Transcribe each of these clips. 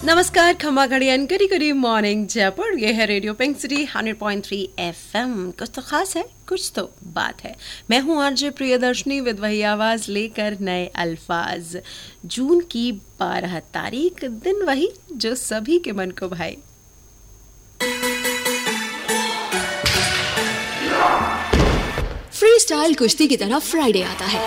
नमस्कार, खमा घड़ी and good good morning Jaipur. ये है रेडियो पिंक सिटी 100.3 FM। कुछ तो खास है, कुछ तो बात है। मैं हूँ आरजे प्रियदर्शनी विद वही आवाज लेकर नए अल्फाज। जून की 12 तारीख, दिन वही जो सभी के मन को भाए। फ्री स्टाइल कुश्ती की तरह फ्राइडे आता है,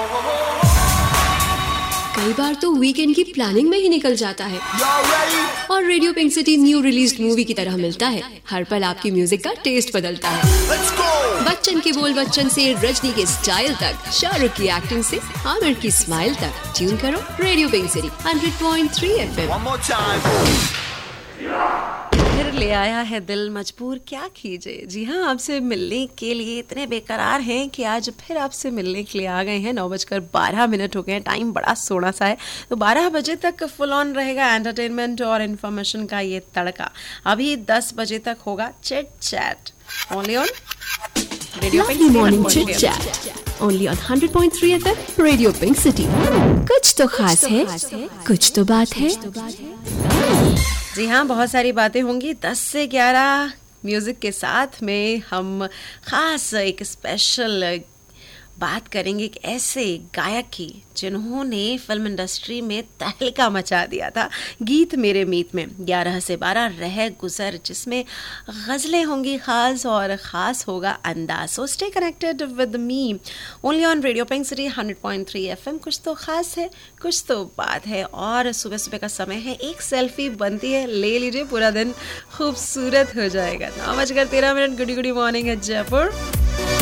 कई बार तो वीकेंड की प्लानिंग में ही निकल जाता है। और radio pink city new released movie की तरह मिलता है। हर पल आपकी म्यूजिक का टेस्ट बदलता है। बच्चन के बोल बच्चन से रजनी के स्टाइल तक, शाहरुख की एक्टिंग से आमिर की स्माइल तक, ट्यून करो रेडियो पिंक सिटी 100.3 FM। फिर ले आया है दिल मजबूर, क्या कीजिए। जी हाँ, आपसे मिलने के लिए इतने बेकरार हैं कि आज फिर आपसे मिलने के लिए आ गए हैं। 9:12 हो गए हैं, टाइम बड़ा सोना सा है। तो 12 बजे तक फुल ऑन रहेगा एंटरटेनमेंट और इन्फॉर्मेशन का ये तड़का। अभी 10 बजे तक होगा chit chat only on radio pink morning chit chat only on 100.3 FM radio pink city. कुछ तो खास है, कुछ तो बात है। जी हाँ, बहुत सारी बातें होंगी। 10 से 11 म्यूज़िक के साथ में हम ख़ास एक स्पेशल बात करेंगे एक ऐसे गायक की जिन्होंने फिल्म इंडस्ट्री में तहलका मचा दिया था। गीत मेरे मीत में 11 से 12 रह गुजर, जिसमें गज़लें होंगी ख़ास और ख़ास होगा अंदाज। So stay connected with me only on radio pink city 100.3 FM। कुछ तो ख़ास है, कुछ तो बात है। और सुबह सुबह का समय है, एक सेल्फी बनती है, ले लीजिए, पूरा दिन खूबसूरत हो जाएगा। 9:13 गुडी गुडी मॉर्निंग है जयपुर।